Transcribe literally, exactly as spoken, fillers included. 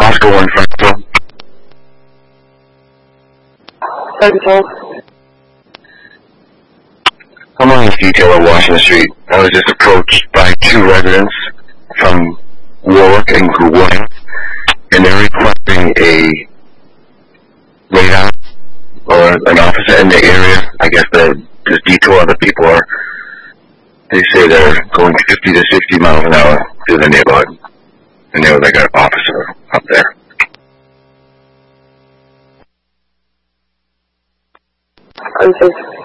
Oscar one Franklin. Central. I'm on the detail of Washington Street. I was just approached by two residents from Warwick and Goodwin, and they're requesting a radar or an officer in the area. I guess the, the detour other people are, they say they're going fifty to sixty miles an hour through the neighborhood, and they were like an officer up there. Okay.